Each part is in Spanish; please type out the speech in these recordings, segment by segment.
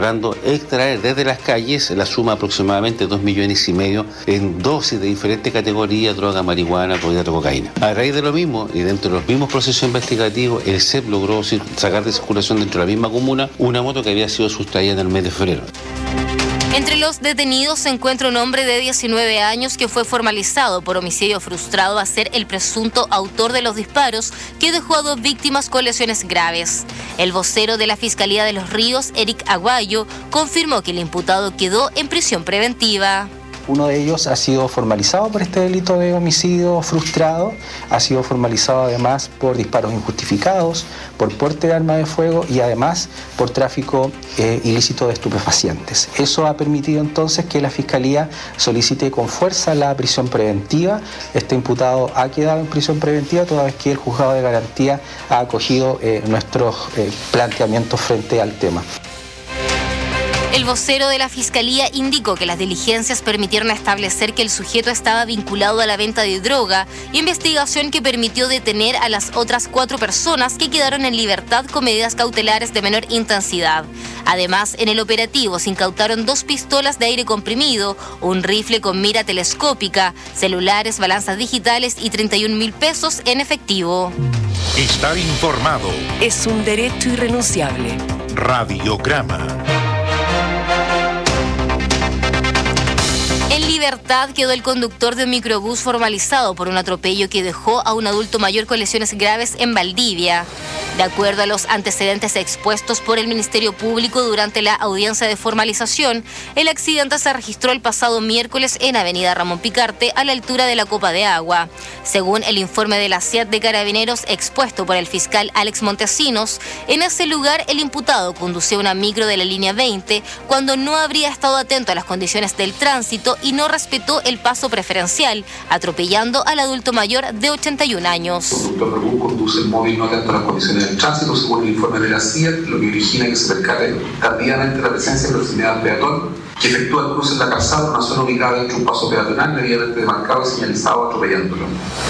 logrando extraer desde las calles la suma aproximadamente 2,5 millones en dosis de diferentes categorías: droga, marihuana, cocaína. A raíz de lo mismo, y dentro de los mismos procesos investigativos, el CEP logró sacar de circulación dentro de la misma comuna una moto que había sido sustraída en el mes de febrero. Entre los detenidos se encuentra un hombre de 19 años que fue formalizado por homicidio frustrado a ser el presunto autor de los disparos que dejó a 2 víctimas con lesiones graves. El vocero de la Fiscalía de Los Ríos, Eric Aguayo, confirmó que el imputado quedó en prisión preventiva. Uno de ellos ha sido formalizado por este delito de homicidio frustrado, ha sido formalizado además por disparos injustificados, por porte de arma de fuego y además por tráfico ilícito de estupefacientes. Eso ha permitido entonces que la Fiscalía solicite con fuerza la prisión preventiva. Este imputado ha quedado en prisión preventiva toda vez que el juzgado de garantía ha acogido nuestros planteamientos frente al tema. El vocero de la Fiscalía indicó que las diligencias permitieron establecer que el sujeto estaba vinculado a la venta de droga, investigación que permitió detener a las otras 4 personas que quedaron en libertad con medidas cautelares de menor intensidad. Además, en el operativo se incautaron 2 pistolas de aire comprimido, un rifle con mira telescópica, celulares, balanzas digitales y 31.000 pesos en efectivo. Estar informado es un derecho irrenunciable. Radiograma. En libertad quedó el conductor de un microbús formalizado por un atropello que dejó a un adulto mayor con lesiones graves en Valdivia. De acuerdo a los antecedentes expuestos por el Ministerio Público durante la audiencia de formalización, el accidente se registró el pasado miércoles en Avenida Ramón Picarte, a la altura de la Copa de Agua. Según el informe de la CIAT de Carabineros expuesto por el fiscal Alex Montesinos, en ese lugar el imputado condució una micro de la línea 20 cuando no habría estado atento a las condiciones del tránsito y no respetó el paso preferencial, atropellando al adulto mayor de 81 años. El conductor conduce el móvil no atento a las condiciones del tránsito, según el informe de la CIAT, lo que origina que se percate tardíamente la presencia de proximidad del peatón, que efectúa el cruce en la calzada, una zona ubicada dentro de un paso peatonal debidamente demarcado y señalizado, atropellándolo.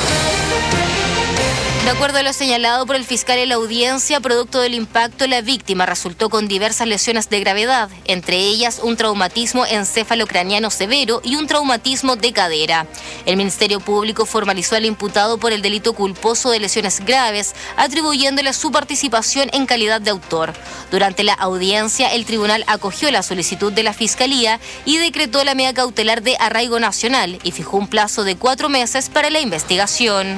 De acuerdo a lo señalado por el fiscal en la audiencia, producto del impacto, la víctima resultó con diversas lesiones de gravedad, entre ellas un traumatismo encéfalo-craneano severo y un traumatismo de cadera. El Ministerio Público formalizó al imputado por el delito culposo de lesiones graves, atribuyéndole su participación en calidad de autor. Durante la audiencia, el tribunal acogió la solicitud de la Fiscalía y decretó la medida cautelar de arraigo nacional y fijó un plazo de 4 meses para la investigación.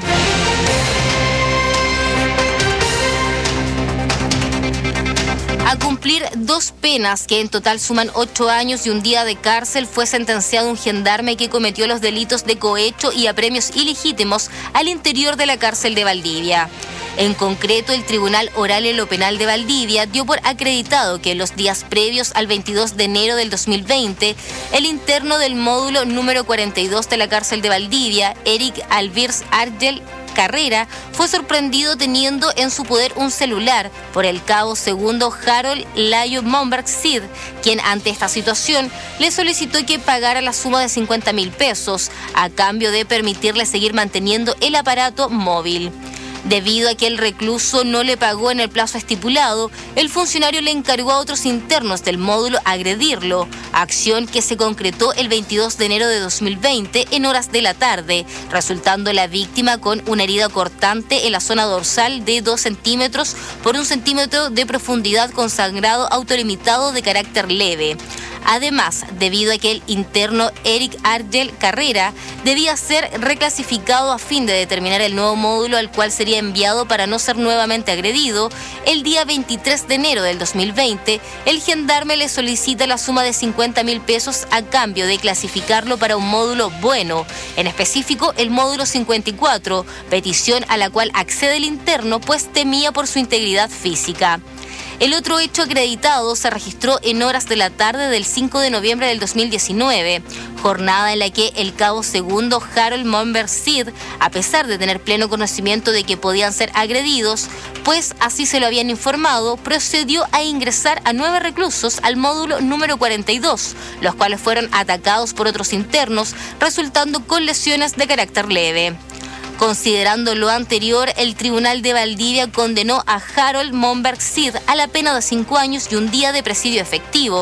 A cumplir 2 penas, que en total suman 8 años y 1 día de cárcel, fue sentenciado un gendarme que cometió los delitos de cohecho y apremios ilegítimos al interior de la cárcel de Valdivia. En concreto, el Tribunal Oral en lo Penal de Valdivia dio por acreditado que en los días previos al 22 de enero del 2020, el interno del módulo número 42 de la cárcel de Valdivia, Eric Alvirs Argel Carrera, fue sorprendido teniendo en su poder un celular por el cabo segundo Harold Layo Momberg Sid, quien ante esta situación le solicitó que pagara la suma de 50.000 pesos a cambio de permitirle seguir manteniendo el aparato móvil. Debido a que el recluso no le pagó en el plazo estipulado, el funcionario le encargó a otros internos del módulo agredirlo, acción que se concretó el 22 de enero de 2020 en horas de la tarde, resultando la víctima con una herida cortante en la zona dorsal de 2 centímetros por 1 centímetro de profundidad con sangrado autolimitado de carácter leve. Además, debido a que el interno Eric Argel Carrera debía ser reclasificado a fin de determinar el nuevo módulo al cual sería enviado para no ser nuevamente agredido, el día 23 de enero del 2020, el gendarme le solicita la suma de 50.000 pesos a cambio de clasificarlo para un módulo bueno, en específico el módulo 54, petición a la cual accede el interno pues temía por su integridad física. El otro hecho acreditado se registró en horas de la tarde del 5 de noviembre del 2019, jornada en la que el cabo segundo Harold Momberg Sid, a pesar de tener pleno conocimiento de que podían ser agredidos, pues así se lo habían informado, procedió a ingresar a 9 reclusos al módulo número 42, los cuales fueron atacados por otros internos, resultando con lesiones de carácter leve. Considerando lo anterior, el Tribunal de Valdivia condenó a Harold Momberg Sid a la pena de 5 años y 1 día de presidio efectivo,